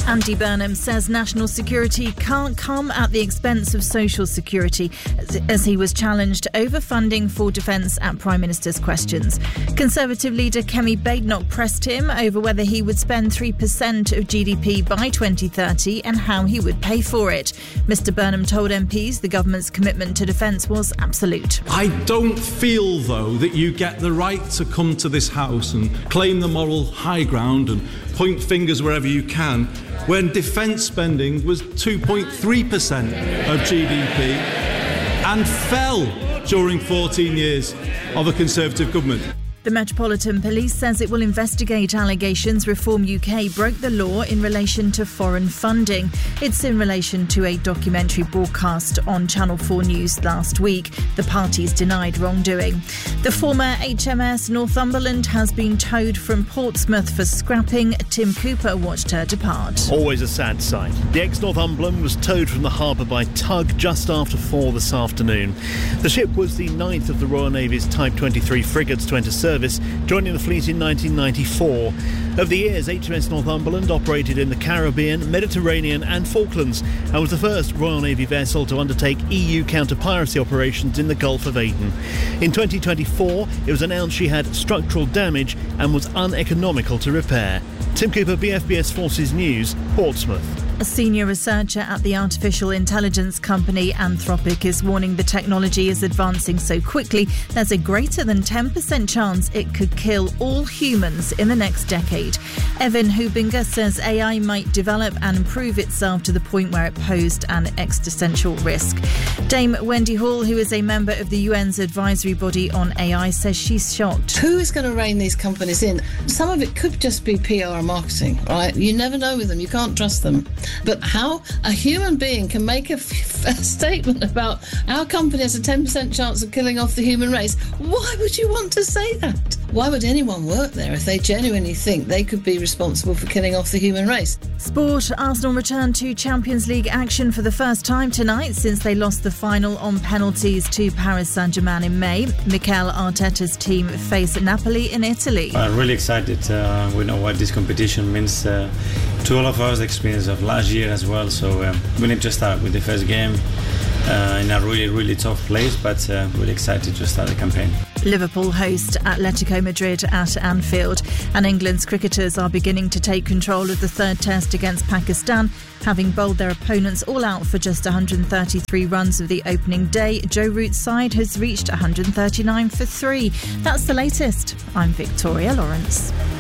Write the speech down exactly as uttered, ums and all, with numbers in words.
Andy Burnham says national security can't come at the expense of social security, as he was challenged over funding for defence at Prime Minister's questions. Conservative leader Kemi Badenoch pressed him over whether he would spend three percent of G D P by twenty thirty and how he would pay for it. Mr Burnham told M Ps the government's commitment to defence was absolute. I don't feel, though, that you get the right to come to this House and claim the moral high ground and point fingers wherever you can when defence spending was two point three percent of G D P and fell during fourteen years of a Conservative government. The Metropolitan Police says it will investigate allegations Reform U K broke the law in relation to foreign funding. It's in relation to a documentary broadcast on Channel four News last week. The parties denied wrongdoing. The former H M S Northumberland has been towed from Portsmouth for scrapping. Tim Cooper watched her depart. Always a sad sight. The ex-Northumberland was towed from the harbour by tug just after four this afternoon. The ship was the ninth of the Royal Navy's Type twenty-three frigates to enter service, joining the fleet in nineteen ninety-four. Over the years, H M S Northumberland operated in the Caribbean, Mediterranean and Falklands and was the first Royal Navy vessel to undertake E U counter-piracy operations in the Gulf of Aden. In twenty twenty-four, it was announced she had structural damage and was uneconomical to repair. Tim Cooper, B F B S Forces News, Portsmouth. A senior researcher at the artificial intelligence company Anthropic is warning the technology is advancing so quickly there's a greater than ten percent chance it could kill all humans in the next decade. Evan Hubinger says A I might develop and improve itself to the point where it posed an existential risk. Dame Wendy Hall, who is a member of the U N's advisory body on A I, says she's shocked. Who is going to rein these companies in? Some of it could just be P R marketing, right? You never know with them. You can't trust them. But how a human being can make a, f- a statement about our company has a ten percent chance of killing off the human race, why would you want to say that? Why would anyone work there if they genuinely think they could be responsible for killing off the human race? Sport. Arsenal return to Champions League action for the first time tonight since they lost the final on penalties to Paris Saint-Germain in May. Mikel Arteta's team face Napoli in Italy. I'm really excited. Uh, we know what this competition means uh, to all of us, the experience of last year as well. So um, we need to start with the first game uh, in a really, really tough place, but uh, really excited to start the campaign. Liverpool host Atletico Madrid at Anfield, and England's cricketers are beginning to take control of the third test against Pakistan, having bowled their opponents all out for just one hundred thirty-three runs of the opening day. Joe Root's side has reached one hundred thirty-nine for three. That's the latest. I'm Victoria Lawrence.